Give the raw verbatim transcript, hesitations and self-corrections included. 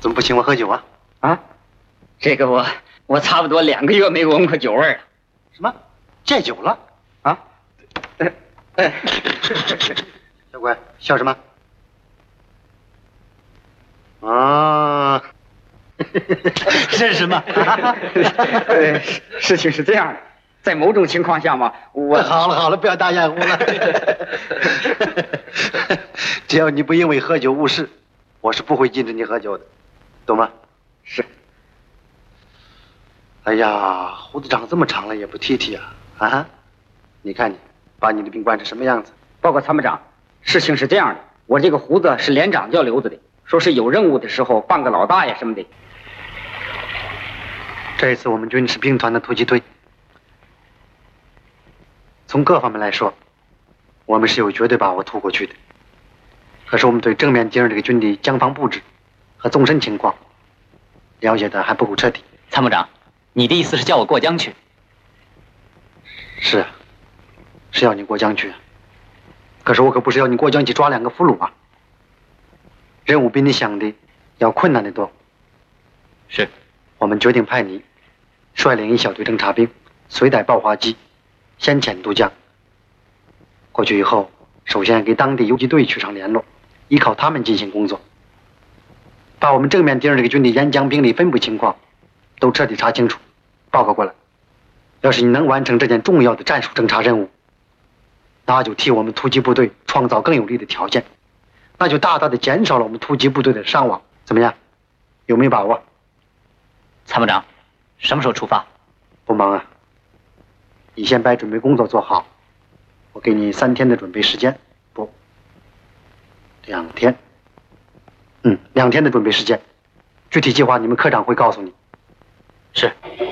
怎么不请我喝酒啊？ 啊，这个我我差不多两个月没闻过酒味了。 什么？戒酒了？ 啊？哎哎， 小鬼，笑什么？啊，认识吗？ 呃，事情是这样的，在某种情况下嘛，我好了好了，不要打掩护了。只要你不因为喝酒误事，我是不会禁止你喝酒的，懂吗？ 是。 哎呀，胡子长这么长了也不剃剃啊！啊，你看你，把你的病惯成什么样子？ 报告参谋长，事情是这样的，我这个胡子是连长叫留着的，说是有任务的时候扮个老大爷什么的。 这一次我们军是兵团的突击队，从各方面来说，我们是有绝对把握突过去的。可是我们对正面敌人这个军的将防布置和纵深情况了解的还不够彻底。 参谋长，你的意思是叫我过江去？ 是啊，是要你过江去。可是我可不是要你过江去抓两个俘虏啊！任务比你想的要困难得多。 是， 我们决定派你率领一小队侦察兵，随带爆花机，先遣渡江。过去以后，首先给当地游击队取上联络，依靠他们进行工作，把我们正面敌人这个军的沿江兵力分布情况都彻底查清楚，报告过来。要是你能完成这件重要的战术侦察任务，那就替我们突击部队创造更有利的条件，那就大大的减少了我们突击部队的伤亡。怎么样？有没有把握？ 参谋长，什么时候出发？ 不忙啊，你先把准备工作做好，我给你三天的准备时间。不，两天。嗯，两天的准备时间，具体计划你们科长会告诉你。 是。